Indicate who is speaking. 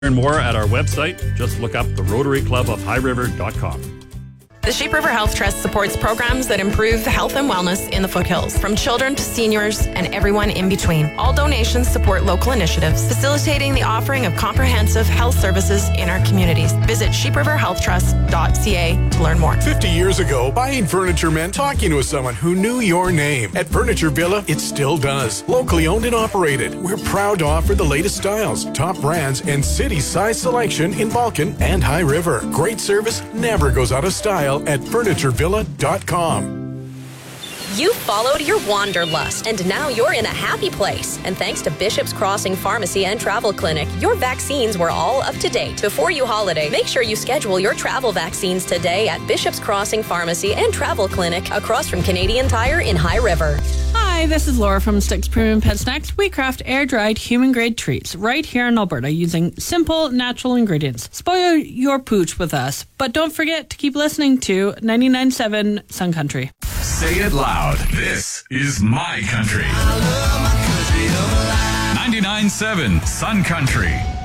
Speaker 1: Learn more at our website. Just look up the Rotary Club of HighRiver.com.
Speaker 2: The Sheep River Health Trust supports programs that improve health and wellness in the foothills, from children to seniors and everyone in between. All donations support local initiatives, facilitating the offering of comprehensive health services in our communities. Visit sheepriverhealthtrust.ca to learn more.
Speaker 3: 50 years ago, buying furniture meant talking with someone who knew your name. At Furniture Villa, it still does. Locally owned and operated, we're proud to offer the latest styles, top brands, and city-size selection in Vulcan and High River. Great service never goes out of style at FurnitureVilla.com.
Speaker 4: You followed your wanderlust, and now you're in a happy place. And thanks to Bishop's Crossing Pharmacy and Travel Clinic, your vaccines were all up to date. Before you holiday, make sure you schedule your travel vaccines today at Bishop's Crossing Pharmacy and Travel Clinic across from Canadian Tire in High River.
Speaker 5: Hi, this is Laura from Sticks Premium Pet Snacks. We craft air-dried, human-grade treats right here in Alberta using simple, natural ingredients. Spoil your pooch with us, but don't forget to keep listening to 99.7 Sun Country.
Speaker 6: Say it loud. This is my country. 99.7 Sun Country.